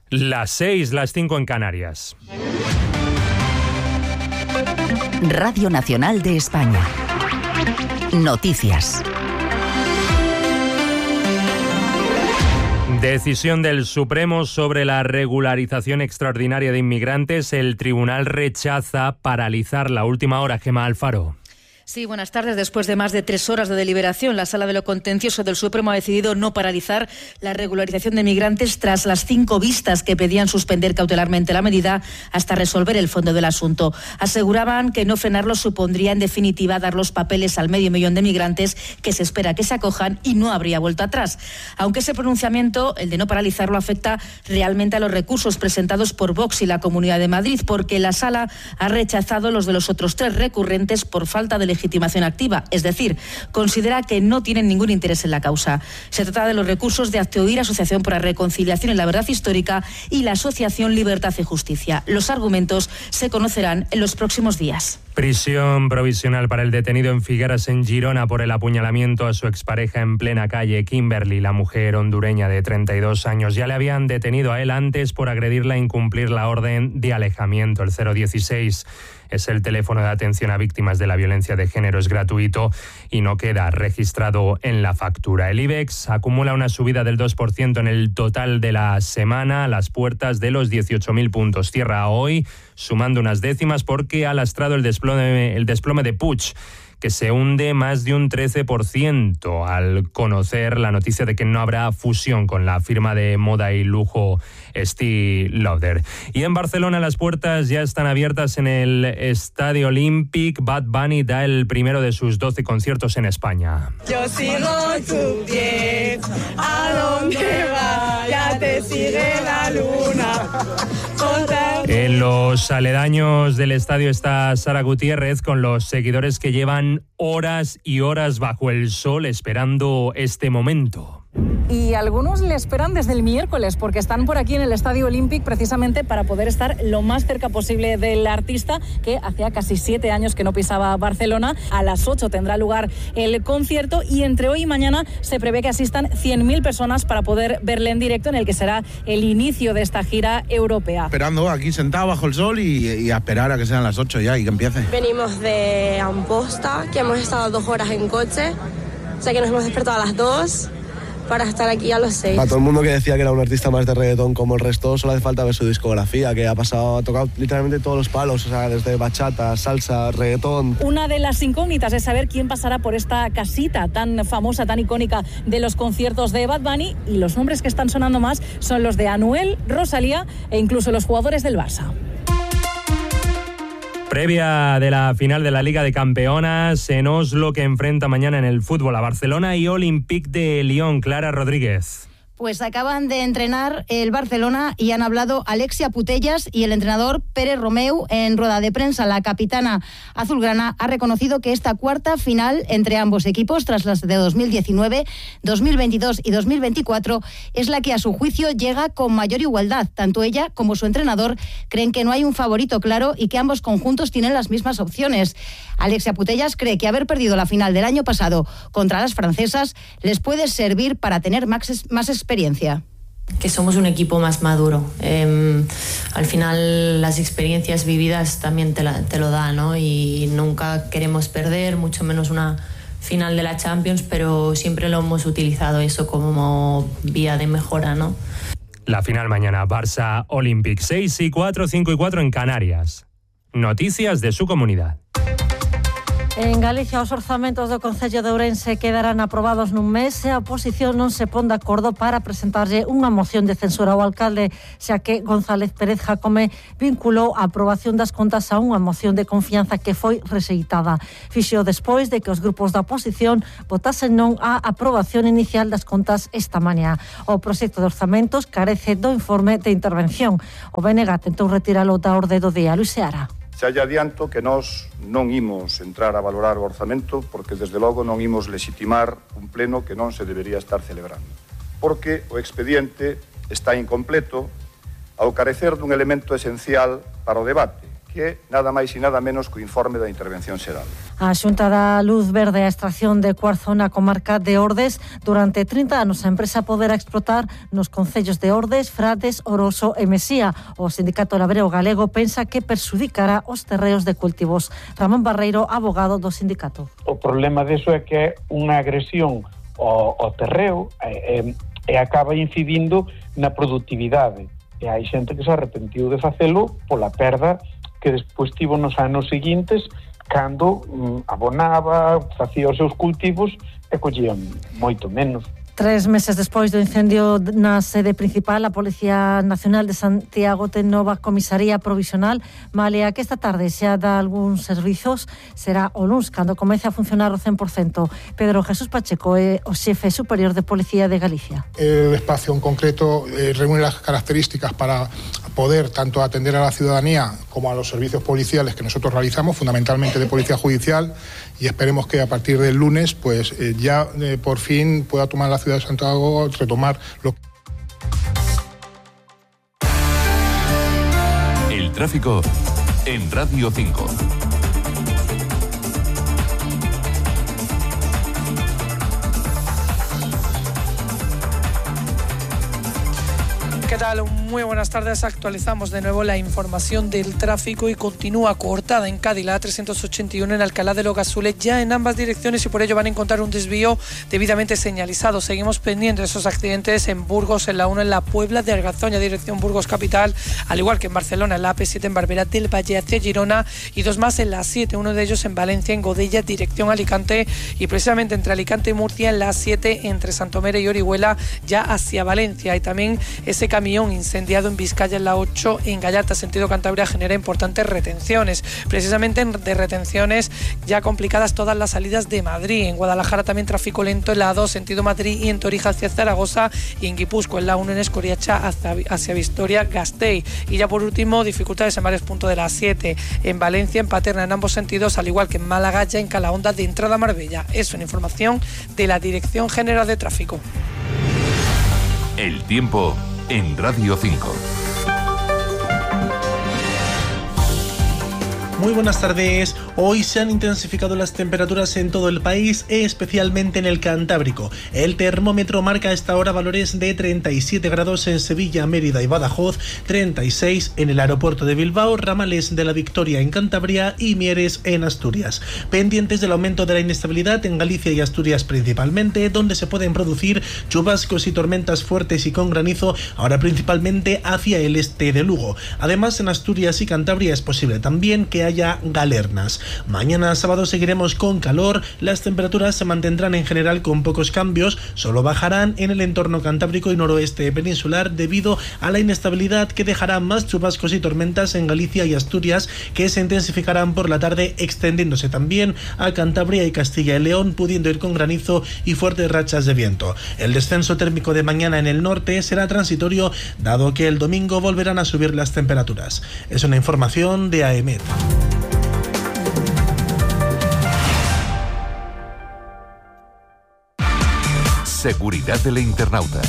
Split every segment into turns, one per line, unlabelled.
Las 6, las 5 en Canarias.
Radio Nacional de España. Noticias.
Decisión del Supremo sobre la regularización extraordinaria de inmigrantes. El tribunal rechaza paralizar la última hora. Gemma Alfaro.
Sí, buenas tardes. Después de más de 3 horas de deliberación, la Sala de lo Contencioso del Supremo ha decidido no paralizar la regularización de migrantes tras las 5 vistas que pedían suspender cautelarmente la medida hasta resolver el fondo del asunto. Aseguraban que no frenarlo supondría en definitiva dar los papeles al medio millón de migrantes que se espera que se acojan y no habría vuelta atrás. Aunque ese pronunciamiento, el de no paralizarlo, afecta realmente a los recursos presentados por Vox y la Comunidad de Madrid, porque la Sala ha rechazado los de los otros 3 recurrentes por falta de legitimación activa, es decir, considera que no tienen ningún interés en la causa. Se trata de los recursos de Hazte-Oír, Asociación por la Reconciliación y la Verdad Histórica, y la Asociación Libertad y Justicia. Los argumentos se conocerán en los próximos días.
Prisión provisional para el detenido en Figueras, en Girona, por el apuñalamiento a su expareja en plena calle. Kimberly, la mujer hondureña de 32 años, ya le habían detenido a él antes por agredirla e incumplir la orden de alejamiento. El 016 es el teléfono de atención a víctimas de la violencia de género, es gratuito y no queda registrado en la factura. El IBEX acumula una subida del 2% en el total de la semana, a las puertas de los 18.000 puntos. Cierra hoy sumando unas décimas porque ha lastrado el desplome de Puig, que se hunde más de un 13% al conocer la noticia de que no habrá fusión con la firma de moda y lujo Estée Lauder. Y en Barcelona las puertas ya están abiertas en el Estadio Olímpic. Bad Bunny da el primero de sus 12 conciertos en España.
Yo sigo tu piel, a donde vaya te sigue la luna.
En los aledaños del estadio está Sara Gutiérrez con los seguidores que llevan horas y horas bajo el sol esperando este momento.
Y algunos le esperan desde el miércoles porque están por aquí en el Estadio Olímpic precisamente para poder estar lo más cerca posible del artista, que hacía casi 7 años que no pisaba Barcelona. A las 8 tendrá lugar el concierto y entre hoy y mañana se prevé que asistan 100.000 personas para poder verle en directo, en el que será el inicio de esta gira europea.
Esperando aquí sentado bajo el sol y a esperar a que sean las 8 ya y que empiece.
Venimos de Amposta, que hemos estado 2 horas en coche, o sea que nos hemos despertado a las 2 para estar aquí a los 6.
A todo el mundo que decía que era un artista más de reggaetón como el resto, solo hace falta ver su discografía, que ha tocado literalmente todos los palos, o sea, desde bachata, salsa, reggaetón.
Una de las incógnitas es saber quién pasará por esta casita tan famosa, tan icónica de los conciertos de Bad Bunny, y los nombres que están sonando más son los de Anuel, Rosalía e incluso los jugadores del Barça.
Previa de la final de la Liga de Campeonas en Oslo, que enfrenta mañana en el fútbol a Barcelona y Olympique de Lyon. Clara Rodríguez.
Pues acaban de entrenar el Barcelona y han hablado Alexia Putellas y el entrenador Pérez Romeu en rueda de prensa. La capitana azulgrana ha reconocido que esta cuarta final entre ambos equipos, tras las de 2019, 2022 y 2024, es la que a su juicio llega con mayor igualdad. Tanto ella como su entrenador creen que no hay un favorito claro y que ambos conjuntos tienen las mismas opciones. Alexia Putellas cree que haber perdido la final del año pasado contra las francesas les puede servir para tener más experiencia.
Que somos un equipo más maduro. Al final las experiencias vividas también te lo dan, ¿no? Y nunca queremos perder, mucho menos una final de la Champions, pero siempre lo hemos utilizado eso como vía de mejora, ¿no?
La final mañana, Barça Olympic, 6 y 4, 5 y 4 en Canarias. Noticias de su comunidad.
En Galicia, os orzamentos do Concello de Ourense quedarán aprobados nun mes e a oposición non se pon de acordo para presentarlle unha moción de censura ao alcalde, xa que González Pérez Jacome vinculou a aprobación das contas a unha moción de confianza que foi rexeitada. Fixo despois de que os grupos da oposición votasen non á aprobación inicial das contas esta mañá. O proxecto de orzamentos carece do informe de intervención. O BNG tentou retiralo da orde do día. Luis Seara.
Xa lle adianto que nós non imos entrar a valorar o orzamento porque desde logo non imos legitimar un pleno que non se debería estar celebrando. Porque o expediente está incompleto ao carecer dun elemento esencial para o debate, que que é nada máis e nada menos que o informe da intervención xeral.
A Xunta dá luz verde á extracción de cuarzo na comarca de Ordes. Durante 30 anos a empresa poderá explotar nos concellos de Ordes, Frades, Oroso e Mesía. O Sindicato Labreo Galego pensa que perxudicará os terreos de cultivos. Ramón Barreiro, abogado do sindicato.
O problema deso é que é unha agresión ao terreo e acaba incidindo na productividade. E hai xente que se arrepentiu de facelo pola perda que despois tivo nos anos seguintes cando abonaba, facía os seus cultivos e collían moito menos.
3 meses despois do incendio na sede principal, a Policía Nacional de Santiago ten nova comisaría provisional, malia que esta tarde xa dá algúns servizos, será o luns cando comece a funcionar o 100%. Pedro Jesús Pacheco é o xefe superior de Policía de Galicia.
El espacio en concreto reúne las características para poder tanto atender a la ciudadanía como a los servicios policiales que nosotros realizamos, fundamentalmente de Policía Judicial, y esperemos que a partir del lunes pues ya por fin pueda tomar la ciudad de Santiago, retomar lo que...
El tráfico en Radio 5.
¿Qué tal? Muy buenas tardes. Actualizamos de nuevo la información del tráfico y continúa cortada en Cádiz la A381 en Alcalá de los Gazules, ya en ambas direcciones, y por ello van a encontrar un desvío debidamente señalizado. Seguimos pendientes de esos accidentes en Burgos, en la 1 en la Puebla de Arganzoña, dirección Burgos capital, al igual que en Barcelona, en la AP7 en Barberá del Valle hacia Girona, y 2 más en la 7, uno de ellos en Valencia, en Godella, dirección Alicante, y precisamente entre Alicante y Murcia en la 7, entre Santomera y Orihuela, ya hacia Valencia. Y también ese camión incendiado en Vizcaya en la 8 en Gallarta, sentido Cantabria, genera importantes retenciones. Precisamente de retenciones ya complicadas todas las salidas de Madrid. En Guadalajara también tráfico lento en la 2, sentido Madrid, y en Torija hacia Zaragoza, y en Guipúzcoa en la 1 en Escoriacha hacia Vitoria-Gasteiz. Y ya por último, dificultades en varios puntos de la 7, en Valencia, en Paterna, en ambos sentidos, al igual que en Málaga, ya en Calahonda de entrada a Marbella. Es una información de la Dirección General de Tráfico.
El tiempo en Radio 5.
Muy buenas tardes. Hoy se han intensificado las temperaturas en todo el país, especialmente en el Cantábrico. El termómetro marca a esta hora valores de 37 grados en Sevilla, Mérida y Badajoz, 36 en el aeropuerto de Bilbao, Ramales de la Victoria en Cantabria y Mieres en Asturias. Pendientes del aumento de la inestabilidad en Galicia y Asturias principalmente, donde se pueden producir chubascos y tormentas fuertes y con granizo, ahora principalmente hacia el este de Lugo. Además, en Asturias y Cantabria es posible también que haya galernas. Mañana sábado seguiremos con calor, las temperaturas se mantendrán en general con pocos cambios, solo bajarán en el entorno cantábrico y noroeste peninsular debido a la inestabilidad que dejará más chubascos y tormentas en Galicia y Asturias, que se intensificarán por la tarde, extendiéndose también a Cantabria y Castilla y León, pudiendo ir con granizo y fuertes rachas de viento. El descenso térmico de mañana en el norte será transitorio, dado que el domingo volverán a subir las temperaturas. Es una información de AEMET.
Seguridad del internauta.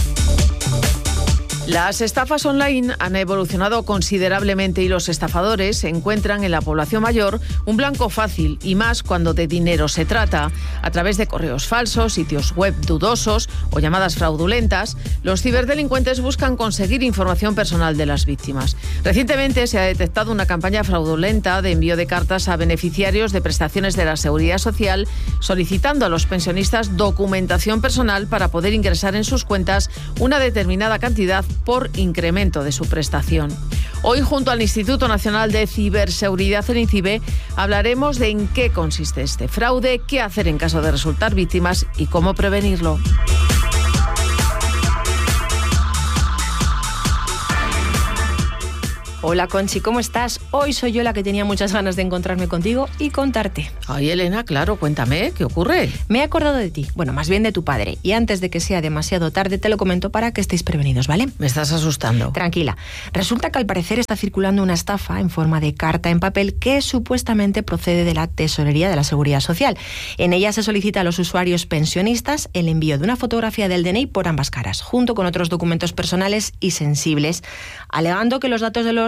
Las estafas online han evolucionado considerablemente y los estafadores encuentran en la población mayor un blanco fácil, y más cuando de dinero se trata. A través de correos falsos, sitios web dudosos o llamadas fraudulentas, los ciberdelincuentes buscan conseguir información personal de las víctimas. Recientemente se ha detectado una campaña fraudulenta de envío de cartas a beneficiarios de prestaciones de la Seguridad Social, solicitando a los pensionistas documentación personal para poder ingresar en sus cuentas una determinada cantidad por incremento de su prestación. Hoy, junto al Instituto Nacional de Ciberseguridad, el INCIBE, hablaremos de en qué consiste este fraude, qué hacer en caso de resultar víctimas y cómo prevenirlo.
Hola Conchi, ¿cómo estás? Hoy soy yo la que tenía muchas ganas de encontrarme contigo y contarte.
Ay, Elena, claro, cuéntame, ¿qué ocurre?
Me he acordado de ti, bueno, más bien de tu padre, y antes de que sea demasiado tarde te lo comento para que estéis prevenidos, ¿vale?
Me estás asustando.
Tranquila. Resulta que al parecer está circulando una estafa en forma de carta en papel que supuestamente procede de la Tesorería de la Seguridad Social. En ella se solicita a los usuarios pensionistas el envío de una fotografía del DNI por ambas caras, junto con otros documentos personales y sensibles, alegando que los datos de los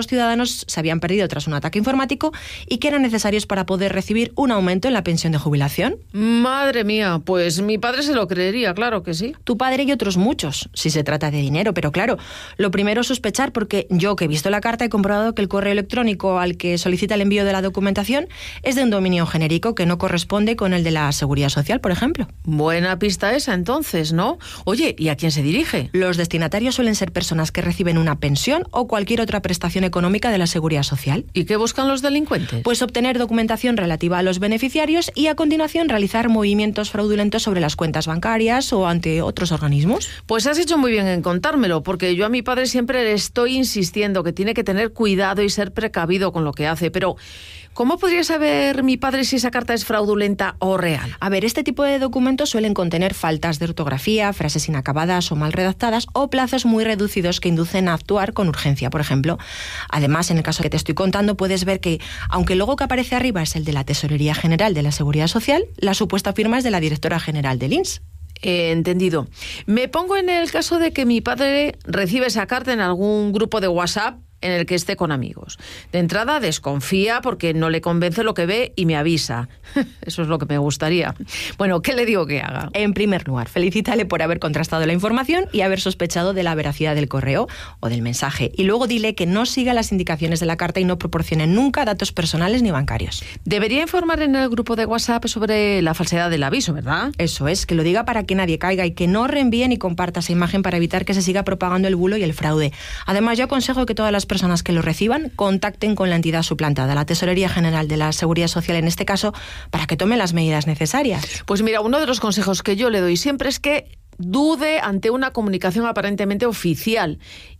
los ciudadanos se habían perdido tras un ataque informático y que eran necesarios para poder recibir un aumento en la pensión de jubilación.
Madre mía, pues mi padre se lo creería, claro que sí.
Tu padre y otros muchos, si se trata de dinero, pero claro, lo primero es sospechar, porque yo, que he visto la carta, he comprobado que el correo electrónico al que solicita el envío de la documentación es de un dominio genérico que no corresponde con el de la Seguridad Social, por ejemplo.
Buena pista esa entonces, ¿no? Oye, ¿y a quién se dirige?
Los destinatarios suelen ser personas que reciben una pensión o cualquier otra prestación económica de la Seguridad Social.
¿Y qué buscan los delincuentes?
Pues obtener documentación relativa a los beneficiarios y a continuación realizar movimientos fraudulentos sobre las cuentas bancarias o ante otros organismos.
Pues has hecho muy bien en contármelo, porque yo a mi padre siempre le estoy insistiendo que tiene que tener cuidado y ser precavido con lo que hace, pero ¿cómo podría saber mi padre si esa carta es fraudulenta o real?
A ver, este tipo de documentos suelen contener faltas de ortografía, frases inacabadas o mal redactadas o plazos muy reducidos que inducen a actuar con urgencia, por ejemplo. Además, en el caso que te estoy contando, puedes ver que, aunque el logo que aparece arriba es el de la Tesorería General de la Seguridad Social, la supuesta firma es de la Directora General del INS.
Entendido. Me pongo en el caso de que mi padre reciba esa carta en algún grupo de WhatsApp en el que esté con amigos. De entrada desconfía porque no le convence lo que ve y me avisa. Eso es lo que me gustaría. Bueno, ¿qué le digo que haga?
En primer lugar, felicítale por haber contrastado la información y haber sospechado de la veracidad del correo o del mensaje. Y luego dile que no siga las indicaciones de la carta y no proporcione nunca datos personales ni bancarios.
Debería informar en el grupo de WhatsApp sobre la falsedad del aviso, ¿verdad?
Eso es, que lo diga para que nadie caiga y que no reenvíe ni comparta esa imagen para evitar que se siga propagando el bulo y el fraude. Además, yo aconsejo que todas las personas que lo reciban contacten con la entidad suplantada, la Tesorería General de la Seguridad Social en este caso, para que tome las medidas necesarias.
Pues mira, uno de los consejos que yo le doy siempre es que dude ante una comunicación aparentemente oficial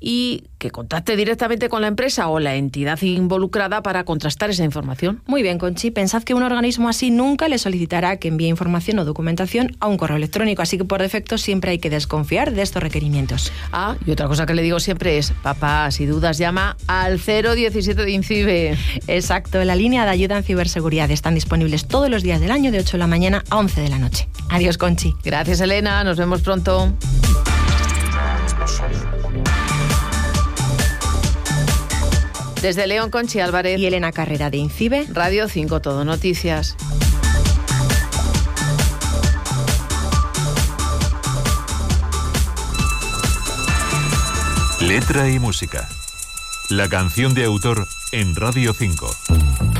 y que contacte directamente con la empresa o la entidad involucrada para contrastar esa información.
Muy bien, Conchi. Pensad que un organismo así nunca le solicitará que envíe información o documentación a un correo electrónico, así que por defecto siempre hay que desconfiar de estos requerimientos.
Ah, y otra cosa que le digo siempre es, papá, si dudas llama al 017 de INCIBE.
Exacto, la línea de ayuda en ciberseguridad. Están disponibles todos los días del año de 8 de la mañana a 11 de la noche. Adiós, Conchi.
Gracias, Elena. Nos vemos pronto. Desde León, Conchi Álvarez
y Elena Carrera de INCIBE,
Radio 5 Todo Noticias.
Letra y música. La canción de autor en Radio 5.